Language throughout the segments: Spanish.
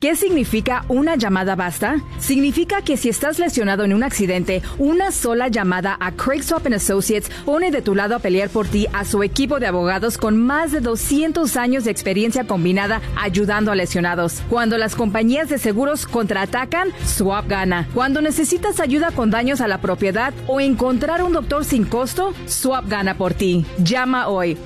¿Qué significa una llamada basta? Significa que si estás lesionado en un accidente, una sola llamada a Craig Swap & Associates pone de tu lado a pelear por ti a su equipo de abogados con más de 200 años de experiencia combinada ayudando a lesionados. Cuando las compañías de seguros contraatacan, Swap gana. Cuando necesitas ayuda con daños a la propiedad o encontrar un doctor sin costo, Swap gana por ti. Llama hoy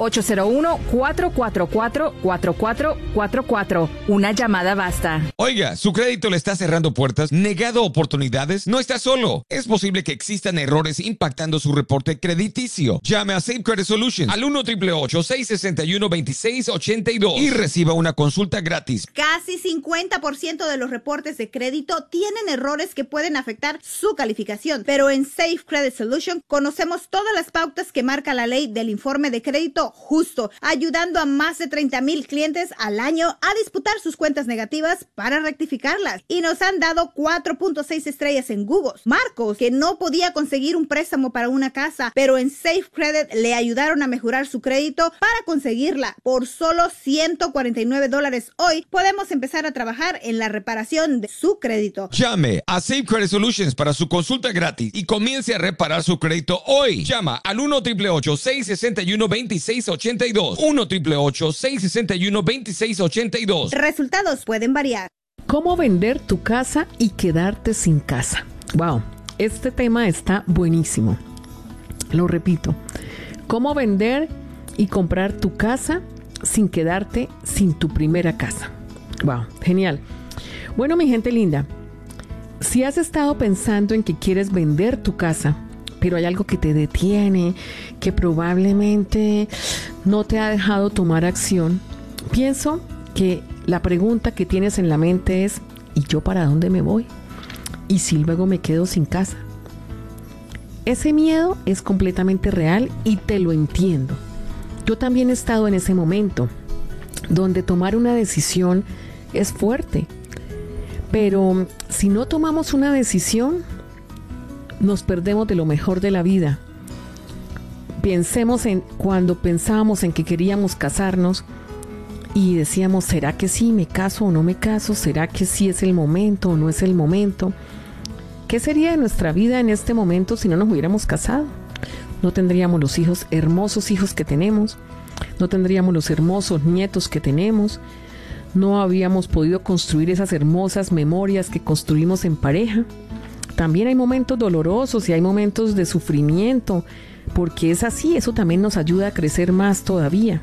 801-444-4444. Una llamada basta. Oiga, ¿su crédito le está cerrando puertas? ¿Negado oportunidades? No está solo. Es posible que existan errores impactando su reporte crediticio. Llame a Safe Credit Solutions al 1-888-661-2682 y reciba una consulta gratis. Casi 50% de los reportes de crédito tienen errores que pueden afectar su calificación, pero en Safe Credit Solutions conocemos todas las pautas que marca la ley del informe de crédito justo, ayudando a más de 30,000 clientes al año a disputar sus cuentas negativas para rectificarlas. Y nos han dado 4.6 estrellas en Google. Marcos, que no podía conseguir un préstamo para una casa, pero en Safe Credit le ayudaron a mejorar su crédito para conseguirla. Por solo $149 hoy, podemos empezar a trabajar en la reparación de su crédito. Llame a Safe Credit Solutions para su consulta gratis y comience a reparar su crédito hoy. Llama al 1-888-661-2682. 1-888-661-2682. Resultados pueden variar. ¿Cómo vender tu casa y quedarte sin casa? Wow, este tema está buenísimo. Lo repito. ¿Cómo vender y comprar tu casa sin quedarte sin tu primera casa? Wow, genial. Bueno, mi gente linda, si has estado pensando en que quieres vender tu casa, pero hay algo que te detiene, que probablemente no te ha dejado tomar acción, pienso que la pregunta que tienes en la mente es: ¿y yo para dónde me voy? ¿Y si luego me quedo sin casa? Ese miedo es completamente real y te lo entiendo. Yo también he estado en ese momento donde tomar una decisión es fuerte. Pero si no tomamos una decisión, nos perdemos de lo mejor de la vida. Pensemos en cuando pensábamos en que queríamos casarnos y decíamos: ¿será que sí me caso o no me caso? ¿Será que sí es el momento o no es el momento? ¿Qué sería de nuestra vida en este momento si no nos hubiéramos casado? No tendríamos los hermosos hijos que tenemos, no tendríamos los hermosos nietos que tenemos, no habíamos podido construir esas hermosas memorias que construimos en pareja. También hay momentos dolorosos y hay momentos de sufrimiento, porque es así, eso también nos ayuda a crecer más todavía.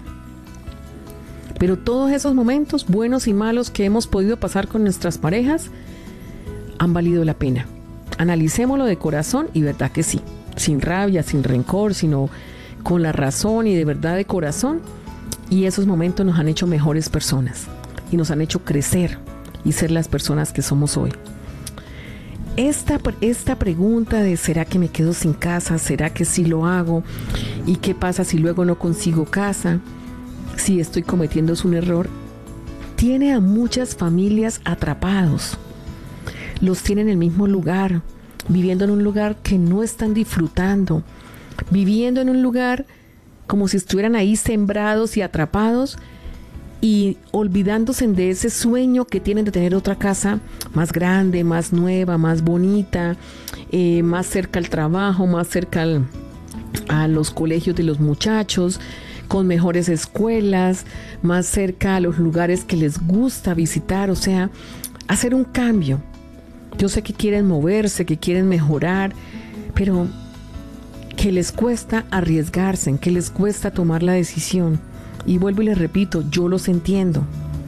Pero todos esos momentos buenos y malos que hemos podido pasar con nuestras parejas han valido la pena. Analicémoslo de corazón y verdad que sí, sin rabia, sin rencor, sino con la razón y de verdad de corazón. Y esos momentos nos han hecho mejores personas y nos han hecho crecer y ser las personas que somos hoy. Esta pregunta de ¿será que me quedo sin casa? ¿Será que sí lo hago? ¿Y qué pasa si luego no consigo casa? Si estoy cometiendo un error, tiene a muchas familias atrapados. Los tiene en el mismo lugar, viviendo en un lugar que no están disfrutando, viviendo en un lugar como si estuvieran ahí sembrados y atrapados y olvidándose de ese sueño que tienen de tener otra casa más grande, más nueva, más bonita, más cerca al trabajo, más cerca a los colegios de los muchachos, con mejores escuelas, más cerca a los lugares que les gusta visitar, o sea, hacer un cambio. Yo sé que quieren moverse, que quieren mejorar, pero que les cuesta arriesgarse, que les cuesta tomar la decisión. Y vuelvo y les repito, yo los entiendo.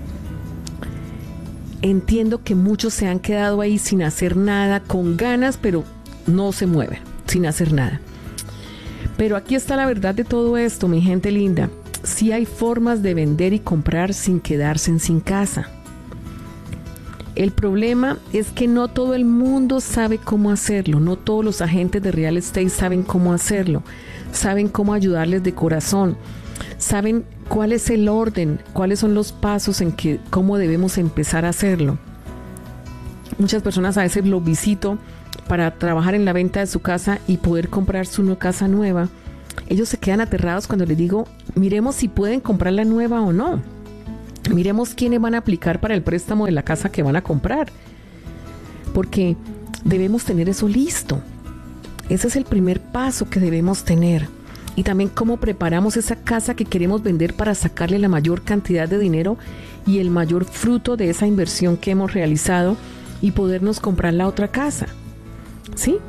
Entiendo que muchos se han quedado ahí sin hacer nada, con ganas, pero no se mueven, sin hacer nada. Pero aquí está la verdad de todo esto, mi gente linda. Sí hay formas de vender y comprar sin quedarse sin casa. El problema es que no todo el mundo sabe cómo hacerlo, no todos los agentes de real estate saben cómo hacerlo, saben cómo ayudarles de corazón, saben cuál es el orden, cuáles son los pasos en que cómo debemos empezar a hacerlo. Muchas personas a veces lo visito para trabajar en la venta de su casa y poder comprarse una casa nueva. Ellos se quedan aterrados cuando les digo, miremos si pueden comprar la nueva o no. Miremos quiénes van a aplicar para el préstamo de la casa que van a comprar, porque debemos tener eso listo. Ese es el primer paso que debemos tener. Y también cómo preparamos esa casa que queremos vender para sacarle la mayor cantidad de dinero y el mayor fruto de esa inversión que hemos realizado y podernos comprar la otra casa. ¿Sí?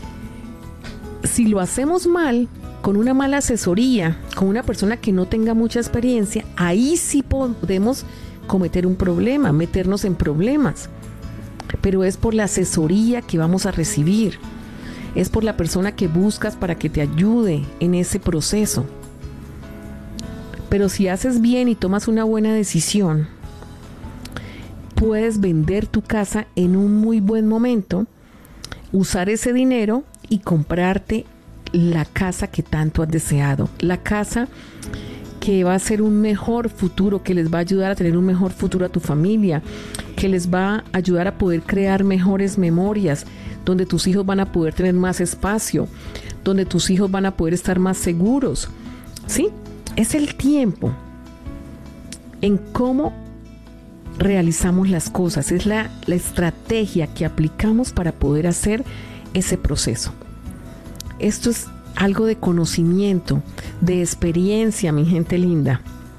Si lo hacemos mal, con una mala asesoría, con una persona que no tenga mucha experiencia, ahí sí podemos cometer un problema, meternos en problemas. Pero es por la asesoría que vamos a recibir. Es por la persona que buscas para que te ayude en ese proceso. Pero si haces bien y tomas una buena decisión, puedes vender tu casa en un muy buen momento, usar ese dinero y comprarte la casa que tanto has deseado. La casa que va a ser un mejor futuro, que les va a ayudar a tener un mejor futuro a tu familia, que les va a ayudar a poder crear mejores memorias, donde tus hijos van a poder tener más espacio, donde tus hijos van a poder estar más seguros. ¿Sí? Es el tiempo en cómo realizamos las cosas, es la estrategia que aplicamos para poder hacer ese proceso. Esto es algo de conocimiento, de experiencia, mi gente linda.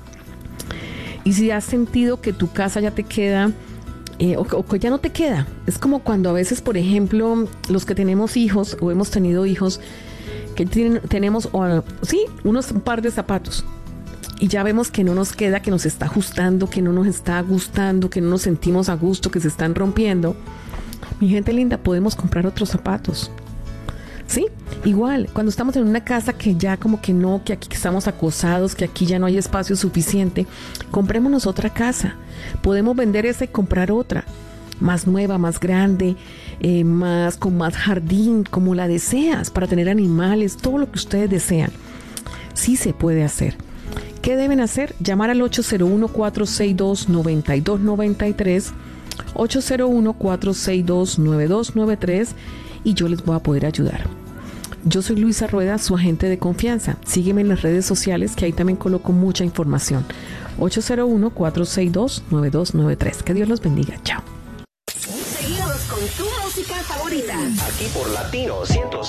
Y si has sentido que tu casa ya te queda o que ya no te queda, es como cuando a veces, por ejemplo, los que tenemos hijos o hemos tenido hijos que tenemos un par de zapatos y ya vemos que no nos queda, que nos está ajustando, que no nos está gustando, que no nos sentimos a gusto, que se están rompiendo. Mi gente linda, podemos comprar otros zapatos. ¿Sí? Igual, cuando estamos en una casa que ya como que no, que aquí estamos acosados, que aquí ya no hay espacio suficiente, comprémonos otra casa. Podemos vender esa y comprar otra, más nueva, más grande, con más jardín, como la deseas, para tener animales, todo lo que ustedes desean. Sí se puede hacer. ¿Qué deben hacer? Llamar al 801-462-9293, 801-462-9293, y yo les voy a poder ayudar. Yo soy Luisa Rueda, su agente de confianza. Sígueme en las redes sociales, que ahí también coloco mucha información. 801-462-9293. Que Dios los bendiga. Chao. Seguimos con tu música favorita. Aquí por Latino 100.